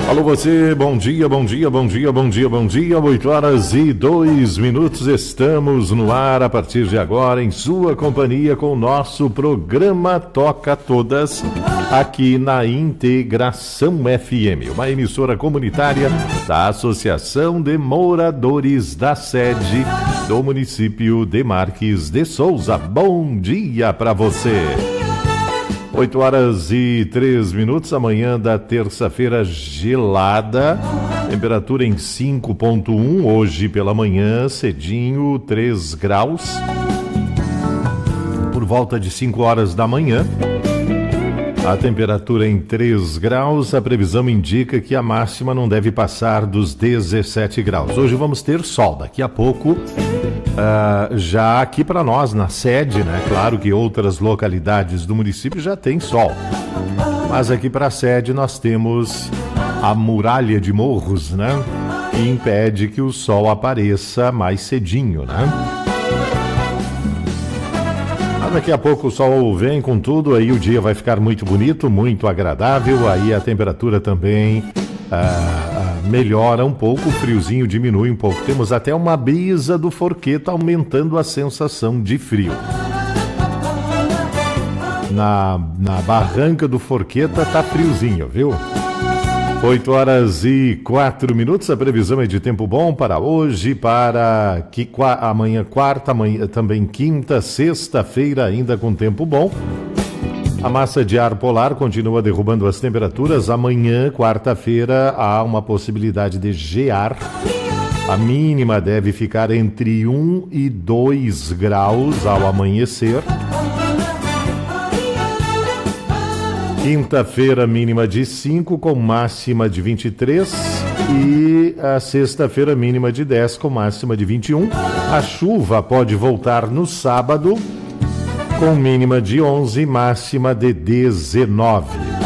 Alô você, bom dia, bom dia, bom dia, bom dia, bom dia, 8h02, estamos no ar a partir de agora em sua companhia com o nosso programa Toca Todas, aqui na Integração FM, uma emissora comunitária da Associação de Moradores da Sede do município de Marques de Souza. Bom dia para você! 8h03, amanhã da terça-feira gelada, temperatura em 5,1, hoje pela manhã, cedinho, 3 graus, por volta de 5 horas da manhã, a temperatura em 3 graus, a previsão indica que a máxima não deve passar dos 17 graus. Hoje vamos ter sol, daqui a pouco, já aqui para nós, na sede, né? Claro que outras localidades do município já tem sol, mas aqui para a sede nós temos a muralha de morros, né? Que impede que o sol apareça mais cedinho, né? Daqui a pouco o sol vem com tudo, aí o dia vai ficar muito bonito, muito agradável, aí a temperatura também melhora um pouco, o friozinho diminui um pouco. Temos até uma brisa do Forqueta aumentando a sensação de frio. Na barranca do Forqueta tá friozinho, viu? 8h04, a previsão é de tempo bom para hoje, para amanhã quarta, amanhã também quinta, sexta-feira ainda com tempo bom. A massa de ar polar continua derrubando as temperaturas. Amanhã, quarta-feira, há uma possibilidade de gear. A mínima deve ficar entre 1 e 2 graus ao amanhecer. Quinta-feira, mínima de 5, com máxima de 23. E a sexta-feira, mínima de 10, com máxima de 21. A chuva pode voltar no sábado, com mínima de 11, máxima de 19.